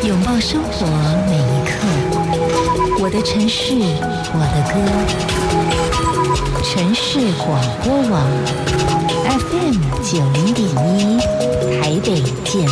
拥抱生活每一刻。我的城市，我的歌。城市广播网 FM90。